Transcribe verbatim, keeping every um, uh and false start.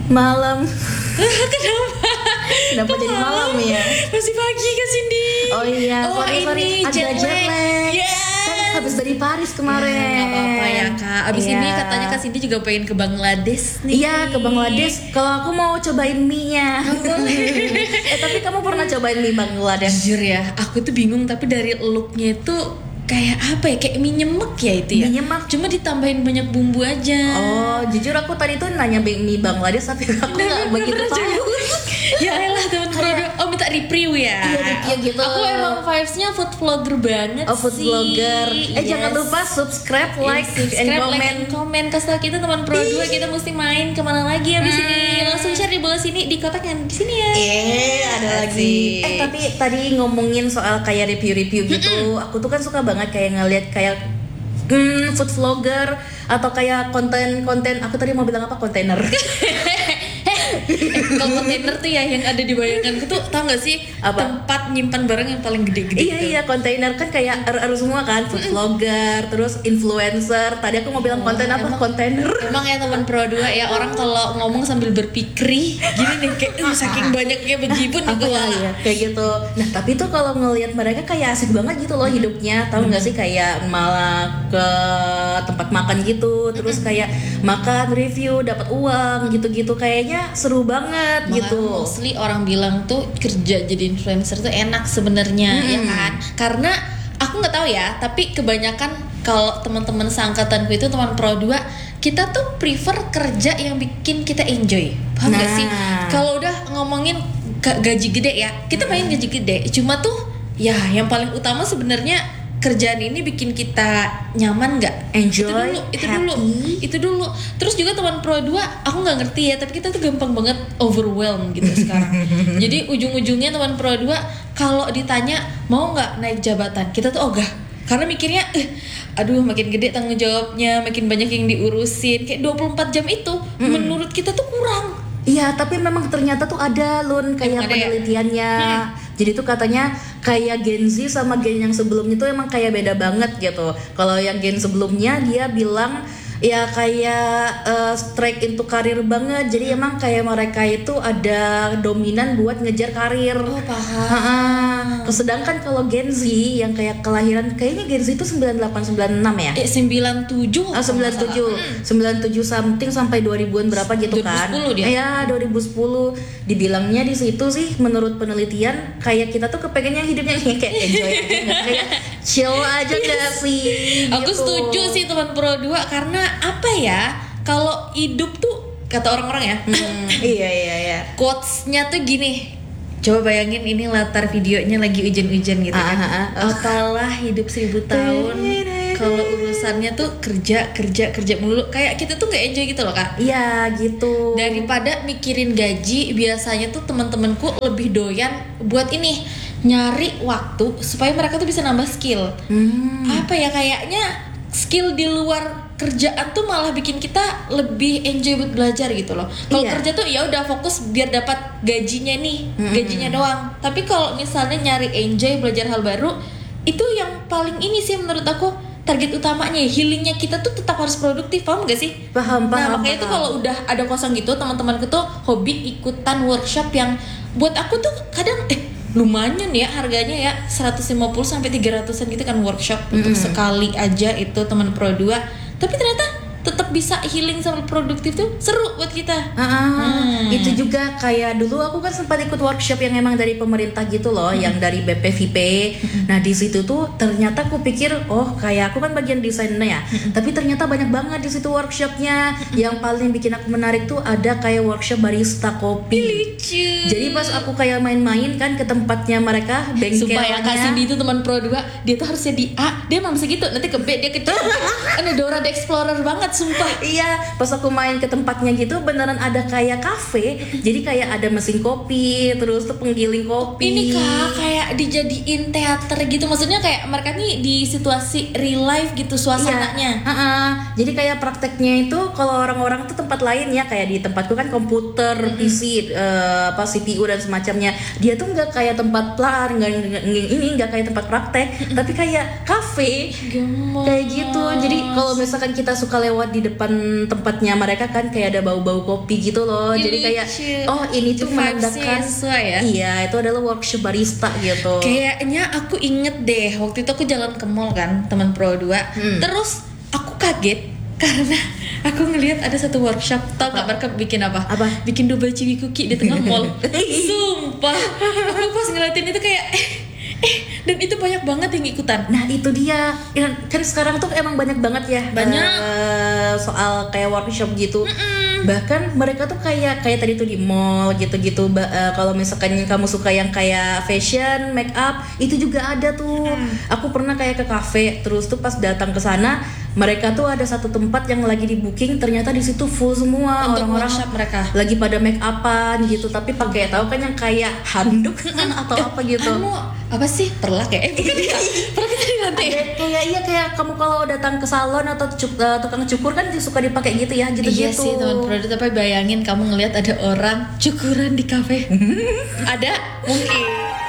Malam. Kenapa? Kenapa jadi malam ya? Masih pagi kan Cindy? Oh iya, Oh sorry, sorry. ini Ada jet jet lag. lag. Yes. Kan habis dari Paris kemarin. Ya, gak apa-apa ya kak. Abis Iya. ini katanya kak Cindy juga pengen ke Bangladesh nih. Iya, ke Bangladesh. Kalau aku mau cobain mie-nya. eh tapi kamu pernah cobain mie Bangladesh? Jujur ya, aku tuh bingung tapi dari looknya itu kayak apa ya, kayak mie nyemek ya itu ya. Mie nyemek. Cuma ditambahin banyak bumbu aja. Oh, jujur aku tadi tuh nanya mie Bangladesh tapi aku nggak begitu tahu. Ya elah teman produk. Oh minta review ya. Iya, review gitu. Aku emang vibes-nya food vlogger banget Oh, food sih. vlogger. Eh Yes. jangan lupa subscribe, like, Yes, subscribe, and comment. like, and comment. Kasih tau kita teman Pro dua kita mesti main kemana lagi abis Hmm. ini. Langsung share di bawah sini di kotak yang di sini ya. Eh, ada lagi. Eh, tapi tadi ngomongin soal kayak review-review gitu, aku tuh kan suka banget kayak ngeliat kayak hmm, food vlogger atau kayak konten-konten. Aku tadi mau bilang apa? Kontainer. Eh, kalau kontainer tuh ya yang ada di bayanganku tuh tau gak sih Apa? tempat nyimpan barang yang paling gede-gede Iya tuh. iya, kontainer kan kayak er semua kan, food vlogger, terus influencer. Tadi aku mau bilang Oh, konten apa? emang- Kontainer. Emang ya teman Pro dua ya, orang kalau ngomong sambil berpikir gini nih kayak uh, saking banyaknya bejibun nih Apa ya, kepala. ya kayak gitu. Nah tapi tuh kalau ngelihat mereka kayak asik banget gitu loh hidupnya. Tahu nggak sih kayak malah ke tempat makan gitu, terus kayak makan review dapat uang gitu-gitu, kayaknya seru banget Makanya gitu. mostly orang bilang tuh kerja jadi influencer tuh enak sebenarnya ya kan, karena aku nggak tahu ya tapi kebanyakan kalau teman-teman seangkatanku itu teman Pro dua kita tuh prefer kerja yang bikin kita enjoy, paham nggak Nah. sih? Kalau udah ngomongin ga- gaji gede ya kita pengen gaji gede, cuma tuh ya yang paling utama sebenarnya kerjaan ini bikin kita nyaman nggak? Enjoy, itu dulu, itu dulu, happy. itu dulu. Terus juga teman Pro dua, aku nggak ngerti ya, tapi kita tuh gampang banget overwhelmed gitu sekarang. Jadi ujung-ujungnya teman Pro dua kalau ditanya mau nggak naik jabatan, kita tuh ogah. Karena mikirnya, eh, aduh makin gede tanggung jawabnya, makin banyak yang diurusin. Kayak dua puluh empat jam itu menurut kita tuh kurang. Iya, tapi memang ternyata tuh ada Lun kayak Emang ada ya? penelitiannya. Jadi tuh katanya kayak Gen Z sama Gen yang sebelumnya tuh emang kayak beda banget gitu. Kalau yang Gen sebelumnya dia bilang ya kayak uh, straight into karir banget. Jadi emang kayak mereka itu ada dominan buat ngejar karir. Oh paham. Ha-ha. Sedangkan kalau Gen Z yang kayak kelahiran kayaknya Gen Z itu sembilan delapan sembilan enam ya. Eh sembilan tujuh Ah, sembilan tujuh sembilan tujuh something sampai dua ribuan berapa gitu kan. dua ribu sepuluh dia. Iya, dua ribu sepuluh. Dibilangnya di situ sih menurut penelitian kayak kita tuh kepengennya hidupnya kayak enjoy aja nggak kayak chill aja gak sih? Aku gitu. setuju sih teman Pro dua karena apa ya? Kalau hidup tuh kata orang-orang ya. Hmm, iya iya iya. Quotes-nya tuh gini. Coba bayangin ini latar videonya lagi hujan-hujan gitu kan. Ah, ah, ah. Apalah hidup seribu tahun kalau urusannya tuh kerja kerja kerja melulu, kayak kita tuh nggak enjoy gitu loh kak. Iya gitu. Daripada mikirin gaji, biasanya tuh teman-temanku lebih doyan buat ini, nyari waktu supaya mereka tuh bisa nambah skill. Hmm. Apa ya, kayaknya skill di luar kerjaan tuh malah bikin kita lebih enjoy buat belajar gitu loh. Kalau Iya. kerja tuh ya udah fokus biar dapat gajinya nih, Mm-mm. gajinya doang. Tapi kalau misalnya nyari enjoy belajar hal baru, itu yang paling ini sih menurut aku target utamanya. Healingnya kita tuh tetap harus produktif, paham gak sih? Paham paham. Nah makanya tuh paham. kalau udah ada kosong gitu, teman-temanku tuh hobi ikutan workshop yang buat aku tuh kadang eh lumayan ya harganya ya seratus lima puluh sampai tiga ratusan gitu kan workshop untuk sekali aja itu teman Pro dua. Tapi ternyata tetap bisa healing sambil produktif tuh seru buat kita. Ah, Hmm. itu juga kayak dulu aku kan sempat ikut workshop yang emang dari pemerintah gitu loh, Hmm. yang dari B P V P. Nah di situ tuh ternyata aku pikir oh kayak aku kan bagian desainnya ya, Hmm. tapi ternyata banyak banget di situ workshopnya. Yang paling bikin aku menarik tuh ada kayak workshop barista kopi. Lucu. Jadi pas aku kayak main-main kan ke tempatnya mereka, Sumpah ya Kak Cindy bengkelnya. itu teman Pro dua, dia tuh harusnya di A, dia emang segitu, nanti ke B dia ke C. Ini Dora the Explorer banget sumpah. Iya, pas aku main ke tempatnya gitu beneran ada kayak kafe. Jadi kayak ada mesin kopi, terus tuh penggiling kopi. Ini kak kayak dijadiin teater gitu, maksudnya kayak mereka nih di situasi real life gitu suasananya. Iya. Ha-ha. Jadi kayak prakteknya itu kalau orang-orang tuh tempat lain ya, kayak di tempatku kan komputer, P C, eh, apa C P U dan semacamnya. Dia tuh nggak kayak tempat plan, nggak nggak- ini nggak kayak tempat praktek, tapi kayak kafe. Gemes. Kayak gitu. Jadi kalau misalkan kita suka lewat lewat di depan tempatnya mereka kan kayak ada bau-bau kopi gitu loh. Ih, Jadi kayak lucu. oh ini tuh Itu vibes-nya menandakan sesuai ya? Iya, itu adalah workshop barista gitu. Kayaknya aku inget deh, waktu itu aku jalan ke mall kan, teman Pro dua. Hmm. Terus aku kaget karena aku ngelihat ada satu workshop. Tau gak mereka bikin apa? Apa? Bikin double chewy cookie di tengah mall. Sumpah, aku pas ngeliatin itu kayak eh, eh dan itu banyak banget yang ikutan. Nah itu dia, ya, kan sekarang tuh emang banyak banget ya Banyak. eh, soal kayak workshop gitu. Bahkan mereka tuh kayak kayak tadi tuh di mall gitu-gitu. Ba- eh, kalau misalkan kamu suka yang kayak fashion, make up, itu juga ada tuh. Aku pernah kayak ke cafe, terus tuh pas datang ke sana, mereka tuh ada satu tempat yang lagi di booking, ternyata di situ full semua Untuk orang-orang workshop mereka. lagi pada make upan gitu, tapi pakai tahu kan yang kayak handuk atau apa gitu. Anu apa sih perlak ya? Eh bukan ya? Perlak itu di lantai. Ada kayak iya kayak kamu kalau datang ke salon atau cuk- eh, tukang cukur kan suka dipakai gitu ya gitu-gitu. Iya sih teman produk, tapi bayangin kamu ngelihat ada orang cukuran di kafe. Ada mungkin.